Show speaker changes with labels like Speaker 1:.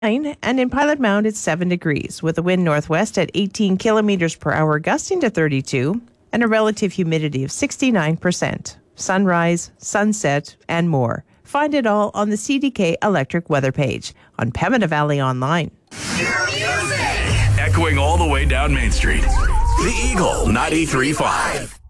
Speaker 1: And in Pilot Mound, it's 7 degrees with a wind northwest at 18 kilometers per hour, gusting to 32, and a relative humidity of 69%. Sunrise, sunset, and more. Find it all on the CDK Electric weather page on Pembina Valley Online.
Speaker 2: Echoing all the way down Main Street. The Eagle 93.5.